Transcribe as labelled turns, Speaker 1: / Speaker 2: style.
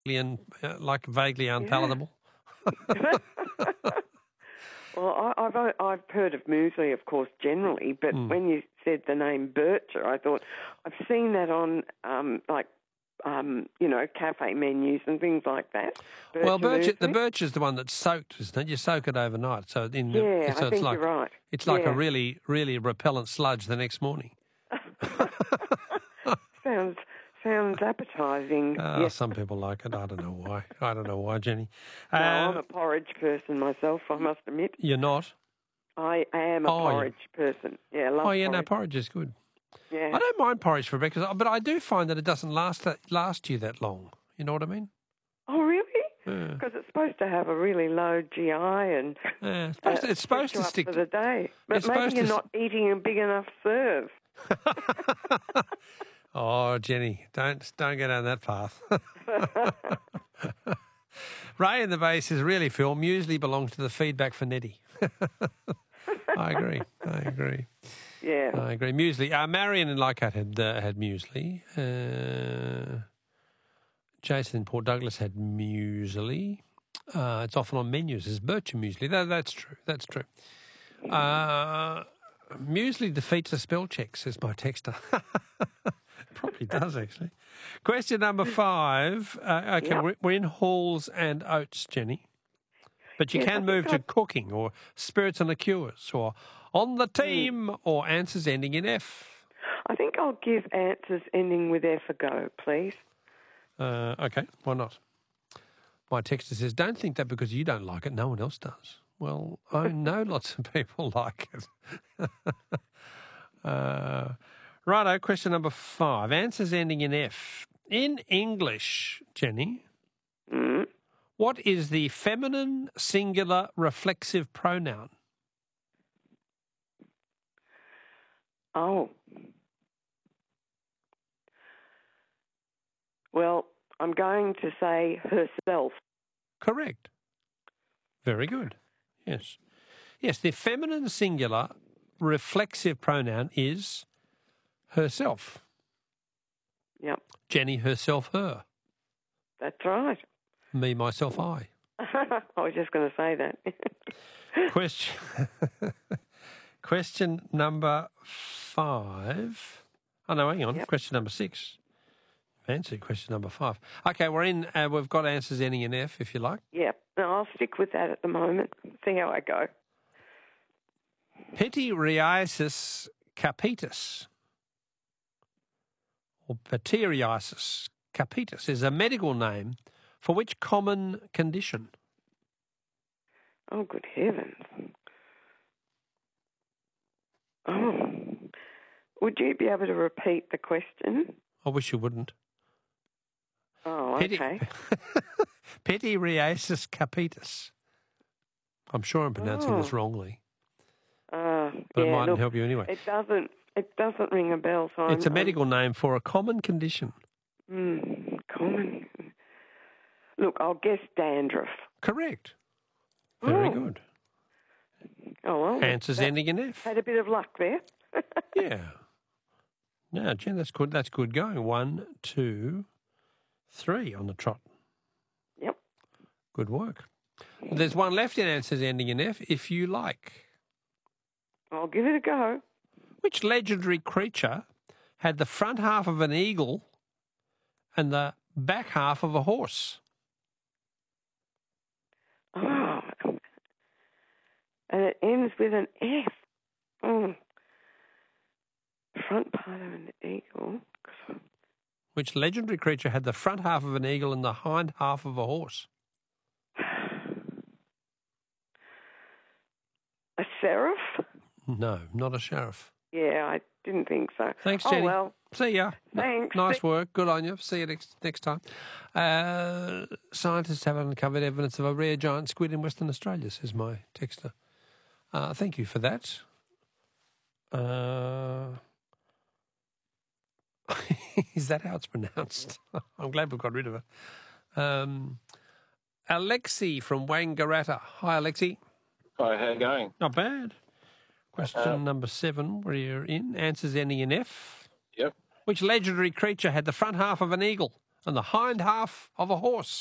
Speaker 1: like vaguely unpalatable?
Speaker 2: Well, I've heard of muesli, of course, generally, but when you said the name Bircher, I thought I've seen that on cafe menus and things like that.
Speaker 1: The birch is the one that's soaked, isn't it? You soak it overnight, so
Speaker 2: I think you're right.
Speaker 1: It's like a really, really repellent sludge the next morning.
Speaker 2: Sounds appetising.
Speaker 1: Some people like it. I don't know why, Jenny.
Speaker 2: No, I'm a porridge person myself, I must admit.
Speaker 1: You're not?
Speaker 2: I am a porridge person. Yeah, I love porridge.
Speaker 1: No, porridge is good.
Speaker 2: Yeah.
Speaker 1: I don't mind porridge for breakfast, but I do find that it doesn't last you that long. You know what I mean?
Speaker 2: Oh, really? Because it's supposed to have a really low GI and
Speaker 1: it's supposed to stick
Speaker 2: for the day. But maybe you're not eating a big enough serve.
Speaker 1: Oh, Jenny, don't go down that path. Ray in the base says, really, Phil, muesli belongs to the feedback for Nettie. I agree.
Speaker 2: Yeah.
Speaker 1: I agree. Muesli. Marion in Leichhardt had muesli. Jason in Port Douglas had muesli. It's often on menus as Bircher muesli. That's true. Muesli defeats a spell check, says my texter. Probably does, actually. Question number 5. We're in halls and oats, Jenny. But you can move to cooking or spirits and liqueurs or on the team or answers ending in F.
Speaker 2: I think I'll give answers ending with F a go, please.
Speaker 1: Okay, why not? My texter says, don't think that because you don't like it, no one else does. Well, I know lots of people like it. Righto, question number 5. Answers ending in F. In English, Jenny, what is the feminine singular reflexive pronoun?
Speaker 2: Oh. Well, I'm going to say herself.
Speaker 1: Correct. Very good. Yes. Yes, the feminine singular reflexive pronoun is herself.
Speaker 2: Yep.
Speaker 1: Jenny, herself, her.
Speaker 2: That's right.
Speaker 1: Me, myself, I.
Speaker 2: I was just going to say that.
Speaker 1: Question number 5. Oh, no, hang on. Yep. Question number 6. Answered question number 5. Okay, we've got answers ending in F, if you like.
Speaker 2: Yep. No, I'll stick with that at the moment. See how I go.
Speaker 1: Pityriasis capitis, or pityriasis capitis, is a medical name for which common condition?
Speaker 2: Oh, good heavens. Oh. Would you be able to repeat the question?
Speaker 1: I wish you wouldn't.
Speaker 2: Oh, okay.
Speaker 1: Pityriasis capitis. I'm sure I'm pronouncing this wrongly. But it mightn't help you anyway.
Speaker 2: It doesn't ring a bell. So
Speaker 1: it's a medical name for a common condition.
Speaker 2: Common. Look, I'll guess dandruff.
Speaker 1: Correct. Very good.
Speaker 2: Oh, well.
Speaker 1: Answers ending in F.
Speaker 2: Had a bit of luck there.
Speaker 1: Yeah. No, Jen, that's good. That's good going. 1, 2, 3 on the trot.
Speaker 2: Yep.
Speaker 1: Good work. There's one left in answers ending in F, if you like.
Speaker 2: I'll give it a go.
Speaker 1: Which legendary creature had the front half of an eagle and the back half of a horse?
Speaker 2: Oh. And it ends with an F. Oh. Front part of an eagle.
Speaker 1: Which legendary creature had the front half of an eagle and the hind half of a horse?
Speaker 2: A seraph?
Speaker 1: No, not a sheriff.
Speaker 2: Yeah, I didn't think so.
Speaker 1: Thanks, Jenny.
Speaker 2: Oh, well.
Speaker 1: See ya.
Speaker 2: Thanks.
Speaker 1: Nice work. Good on you. See you next time. Scientists have uncovered evidence of a rare giant squid in Western Australia, says my texter. Thank you for that. Is that how it's pronounced? I'm glad we've got rid of it. Alexi from Wangaratta. Hi, Alexi.
Speaker 3: Hi, how you going?
Speaker 1: Not bad. Question number 7, where you're in. Answers ending in F.
Speaker 3: Yep.
Speaker 1: Which legendary creature had the front half of an eagle on the hind half of a horse?